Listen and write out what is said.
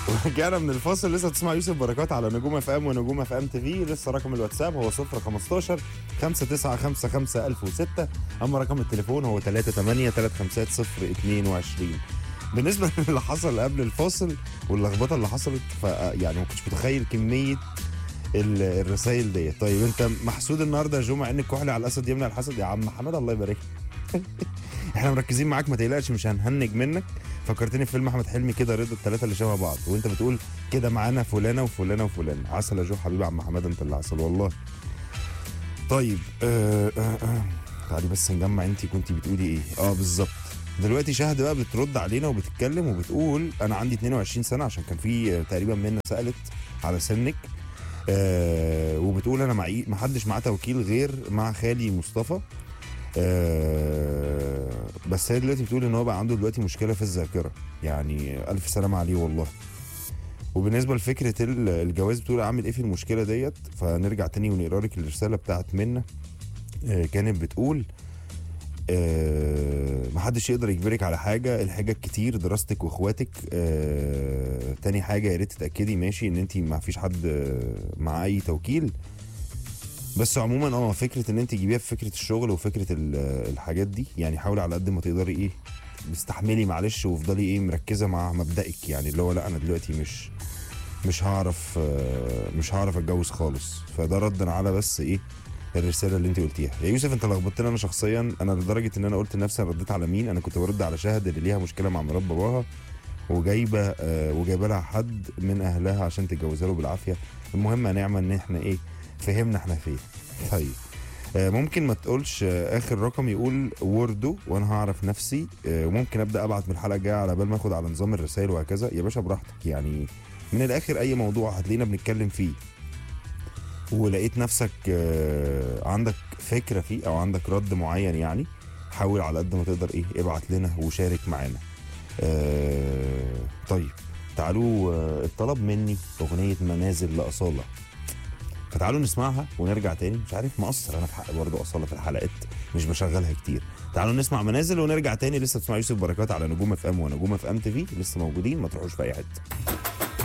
ورجعنا من الفاصل، لسه تسمع يوسف بركات على نجوم اف ام ونجوم اف ام تي في. لسه رقم الواتساب هو 015 5955 1006، اما رقم التليفون هو 38 350 22. بالنسبه للي حصل قبل الفاصل واللخبطه اللي حصلت، يعني ما كنتش متخيل كميه الرسائل ديت. طيب انت محسود النهارده يا جو مع انك كحلي على الاسد يمنع الحسد؟ يا عم حماد الله يبارك. احنا مركزين معاك ما تقلقش، مش هنهنج منك. فكرتني في فيلم احمد حلمي كده، رضا الثلاثه اللي شبه بعض، وانت بتقول كده معانا فلانه وفلانه وفلانه. عسل يا جو حبيبي، عم حماد انت اللي عسل والله. طيب تعالي بس نجمع، انت كنتي بتقولي ايه؟ بالظبط. دلوقتي شهد بقى بترد علينا وبتتكلم وبتقول انا عندي 22 سنه، عشان كان في تقريبا منا سالت على سنك. وبتقول انا ما حدش معاه توكيل غير مع خالي مصطفى. بس هي دلوقتي بتقول ان هو بقى عنده دلوقتي مشكله في الذاكره، يعني الف سلامه عليه والله. وبالنسبه لفكره الجواز بتقول اعمل ايه في المشكله ديت. فنرجع تاني ونقرا لك الرساله بتاعت منا. كانت بتقول محدش يقدر يجبرك على حاجه، الحاجه كتير، دراستك واخواتك. تاني حاجه يا ريت تتاكدي ماشي ان انت ما فيش حد مع اي توكيل. بس عموما فكره ان انت تجيبيها في فكره الشغل وفكره الحاجات دي، يعني حاولي على قد ما تقدري استحملي معلش، وافضلي مركزه مع مبدئك، يعني اللي هو لا انا دلوقتي مش هعرف اتجوز خالص. فده ردا على بس الرساله اللي انت قلتيها يا يوسف. انت لخبطتني انا شخصيا، انا لدرجه ان انا قلت لنفسي انا رديت على مين. انا كنت برد على شهد اللي ليها مشكله مع مرات باباها، وجايبه لها حد من اهلها عشان تتجوزها له بالعافيه. المهم يا نعمه ان احنا فهمنا احنا فين. طيب ممكن ما تقولش اخر رقم يقول وردو وانا هعرف نفسي. وممكن ابدا ابعت من الحلقه الجايه على بال ما اخد على نظام الرسائل وهكذا. يا باشا براحتك، يعني من الاخر اي موضوع هتلاقينا بنتكلم فيه ولقيت نفسك عندك فكره فيه او عندك رد معين، يعني حاول على قد ما تقدر ابعت لنا وشارك معانا. طيب تعالوا الطلب مني اغنيه منازل لاصاله، فتعالوا نسمعها ونرجع تاني. مش عارف مقصر انا في حق برضه اصاله في الحلقات، مش بشغلها كتير. تعالوا نسمع منازل ونرجع تاني. لسه بتسمع يوسف بركات على نجوم اف ام ونجوم اف ام تي في، لسه موجودين، ما تروحوش في اي حته.